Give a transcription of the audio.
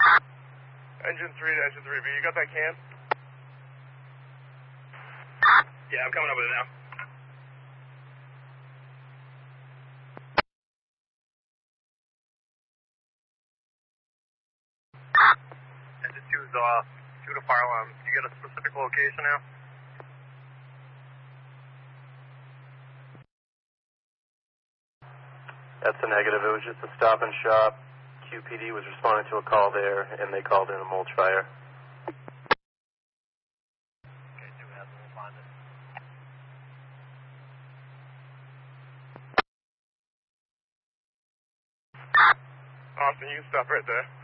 Engine 3 to engine 3B, you got that can? Yeah, I'm coming up with it now. Engine 2's due to fire alarm. Do you get a specific location now? That's a negative. It was just a stop and shop. QPD was responding to a call there, and they called in a mulch fire. Okay, 2 has we'll find it. Austin, you can stop right there.